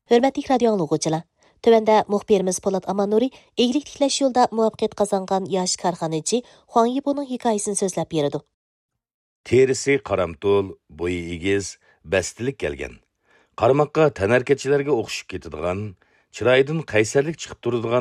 Hörmətli radio anlıqçılar, tövəndə muxbirimiz Polat Amanuri eglik tiklash yo'lida muvaffaqiyat qozongan yosh korxonachi Huang Yibo'ning hikoyasini so'zlab berdi. Terisi qaramtul, bo'yi egiz, bastilik kelgan. Qarmoqqa tanarkachilarga o'xshib ketadigan, chiroyidan qaysarlik chiqib turadigan